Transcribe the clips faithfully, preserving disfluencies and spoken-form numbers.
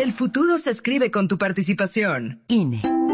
El futuro se escribe con tu participación. I N E.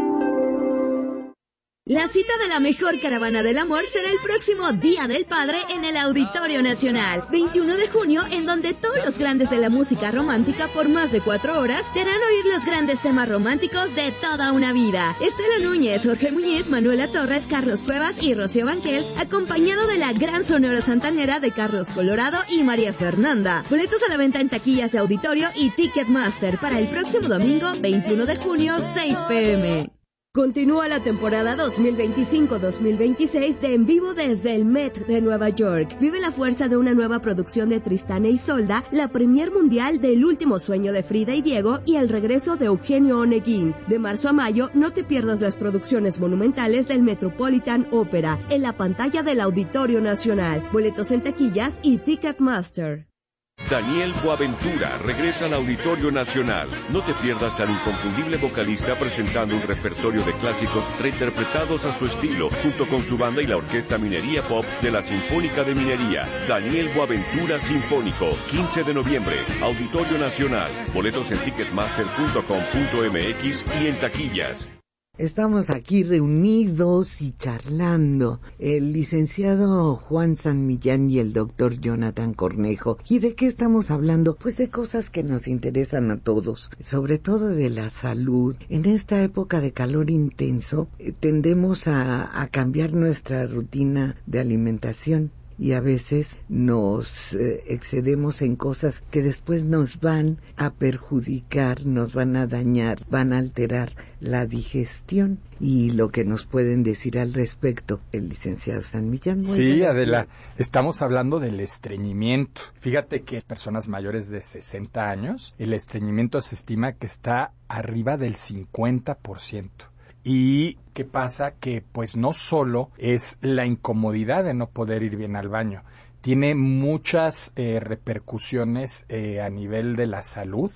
La cita de la mejor caravana del amor será el próximo Día del Padre en el Auditorio Nacional, veintiuno de junio, en donde todos los grandes de la música romántica por más de cuatro horas te harán oír los grandes temas románticos de toda una vida. Estela Núñez, Jorge Muñiz, Manuela Torres, Carlos Cuevas y Rocío Banquels, acompañado de la gran sonora santanera de Carlos Colorado y María Fernanda. Boletos a la venta en taquillas de auditorio y Ticketmaster para el próximo domingo, veintiuno de junio, seis pe eme. Continúa la temporada dos mil veinticinco dos mil veintiséis de En Vivo desde el Met de Nueva York. Vive la fuerza de una nueva producción de Tristán e Isolda, la premier mundial del Último Sueño de Frida y Diego y el regreso de Eugenio Oneguín. De marzo a mayo, no te pierdas las producciones monumentales del Metropolitan Opera en la pantalla del Auditorio Nacional. Boletos en taquillas y Ticketmaster. Daniel Boaventura regresa al Auditorio Nacional. No te pierdas al inconfundible vocalista presentando un repertorio de clásicos reinterpretados a su estilo, junto con su banda y la Orquesta Minería Pop de la Sinfónica de Minería. Daniel Boaventura Sinfónico, quince de noviembre, Auditorio Nacional. Boletos en ticketmaster punto com punto eme equis y en taquillas. Estamos aquí reunidos y charlando, el licenciado Juan San Millán y el doctor Jonathan Cornejo. ¿Y de qué estamos hablando? Pues de cosas que nos interesan a todos, sobre todo de la salud. En esta época de calor intenso, eh, tendemos a, a cambiar nuestra rutina de alimentación. Y a veces nos eh, excedemos en cosas que después nos van a perjudicar, nos van a dañar, van a alterar la digestión. Y lo que nos pueden decir al respecto el licenciado San Millán. Sí, Adela, estamos hablando del estreñimiento. Fíjate que en personas mayores de sesenta años, el estreñimiento se estima que está arriba del cincuenta por ciento. ¿Y qué pasa? Que pues no solo es la incomodidad de no poder ir bien al baño, tiene muchas eh, repercusiones eh, a nivel de la salud.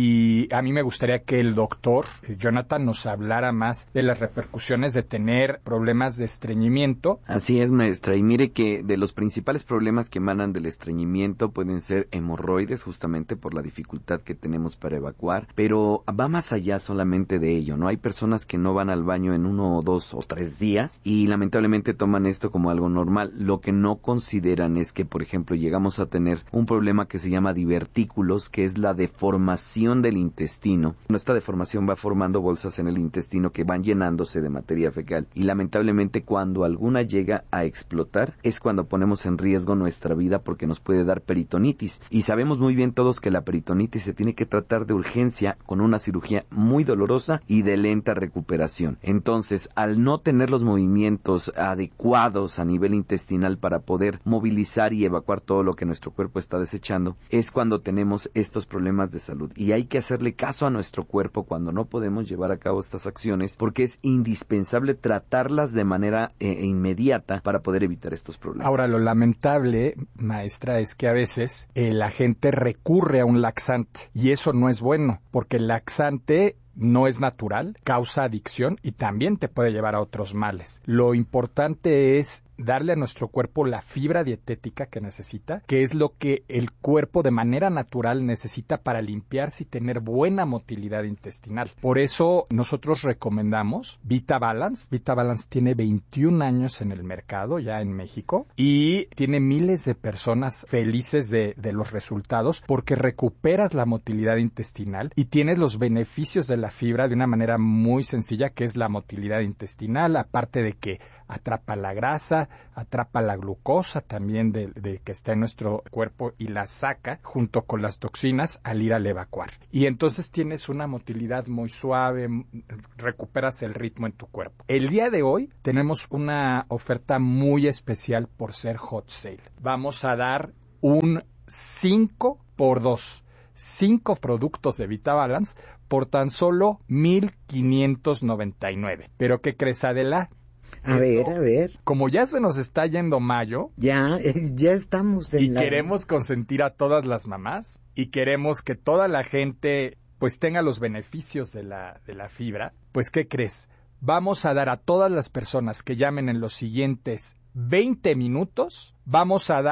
Y a mí me gustaría que el doctor Jonathan nos hablara más de las repercusiones de tener problemas de estreñimiento. Así es, maestra, y mire que de los principales problemas que emanan del estreñimiento pueden ser hemorroides, justamente por la dificultad que tenemos para evacuar, pero va más allá solamente de ello, ¿no? Hay personas que no van al baño en uno o dos o tres días y lamentablemente toman esto como algo normal. Lo que no consideran es que, por ejemplo, llegamos a tener un problema que se llama divertículos, que es la deformación del intestino. Esta deformación va formando bolsas en el intestino que van llenándose de materia fecal y lamentablemente cuando alguna llega a explotar es cuando ponemos en riesgo nuestra vida porque nos puede dar peritonitis y sabemos muy bien todos que la peritonitis se tiene que tratar de urgencia con una cirugía muy dolorosa y de lenta recuperación. Entonces, al no tener los movimientos adecuados a nivel intestinal para poder movilizar y evacuar todo lo que nuestro cuerpo está desechando, es cuando tenemos estos problemas de salud. Y hay que hacerle caso a nuestro cuerpo cuando no podemos llevar a cabo estas acciones porque es indispensable tratarlas de manera eh, inmediata para poder evitar estos problemas. Ahora, lo lamentable, maestra, es que a veces eh, la gente recurre a un laxante y eso no es bueno porque el laxante no es natural, causa adicción y también te puede llevar a otros males. Lo importante es darle a nuestro cuerpo la fibra dietética que necesita, que es lo que el cuerpo de manera natural necesita para limpiarse y tener buena motilidad intestinal. Por eso nosotros recomendamos Vita Balance. Vita Balance tiene veintiún años en el mercado ya en México y tiene miles de personas felices de, de los resultados porque recuperas la motilidad intestinal y tienes los beneficios de la fibra de una manera muy sencilla, que es la motilidad intestinal, aparte de que atrapa la grasa, atrapa la glucosa también de, de que está en nuestro cuerpo y la saca junto con las toxinas al ir al evacuar. Y entonces tienes una motilidad muy suave, recuperas el ritmo en tu cuerpo. El día de hoy tenemos una oferta muy especial por ser hot sale. Vamos a dar un cinco por dos. Cinco productos de Vita Balance por tan solo mil quinientos noventa y nueve. ¿Pero qué crees, Adela? A Eso, ver, a ver. Como ya se nos está yendo mayo. Ya, ya estamos en Y la... queremos consentir a todas las mamás. Y queremos que toda la gente pues tenga los beneficios de la, de la fibra. Pues, ¿qué crees? Vamos a dar a todas las personas que llamen en los siguientes veinte minutos. Vamos a dar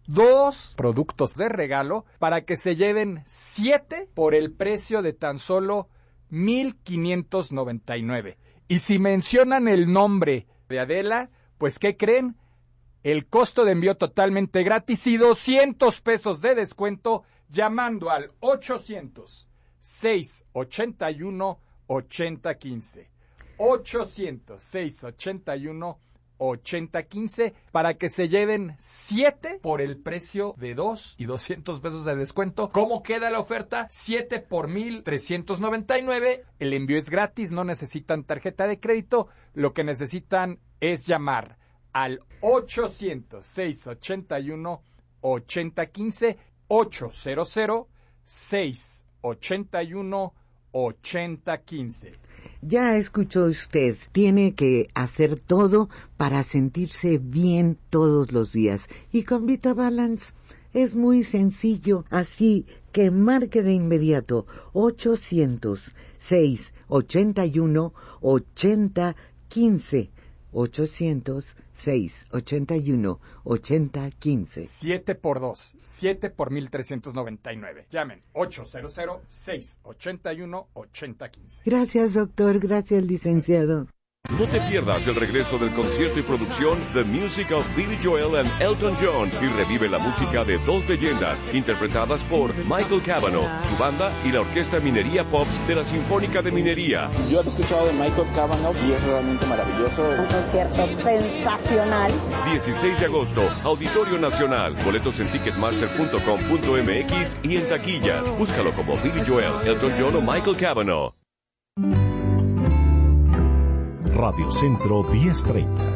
dos productos de regalo para que se lleven siete por el precio de tan solo mil quinientos noventa y nueve. Y si mencionan el nombre de Adela, pues ¿qué creen? El costo de envío totalmente gratis y doscientos pesos de descuento llamando al ochocientos, seiscientos ochenta y uno, ochenta quince. ochocientos, seiscientos ochenta y uno, ochenta quince para que se lleven siete por el precio de dos y doscientos pesos de descuento. ¿Cómo queda la oferta? siete por mil trescientos noventa y nueve. El envío es gratis, no necesitan tarjeta de crédito. Lo que necesitan es llamar al ochocientos, seiscientos ochenta y uno, ochenta quince, ochocientos, seiscientos ochenta y uno, ochenta quince. Ya escuchó usted, tiene que hacer todo para sentirse bien todos los días. Y con VitaBalance es muy sencillo, así que marque de inmediato ochocientos, seiscientos ochenta y uno, ochenta quince. ochocientos, seiscientos ochenta y uno, ochenta quince. siete por dos, siete por mil trescientos noventa y nueve. Llamen ochocientos, seiscientos ochenta y uno, ochenta quince. Gracias, doctor. Gracias, licenciado. No te pierdas el regreso del concierto y producción The Music of Billy Joel and Elton John y revive la música de dos leyendas interpretadas por Michael Cavanaugh, su banda y la Orquesta Minería Pops de la Sinfónica de Minería. Yo he escuchado de Michael Cavanaugh y es realmente maravilloso. Un concierto sensacional. dieciséis de agosto, Auditorio Nacional. Boletos en ticketmaster punto com punto m x y en taquillas. Búscalo como Billy Joel, Elton John o Michael Cavanaugh. Radio Centro diez treinta.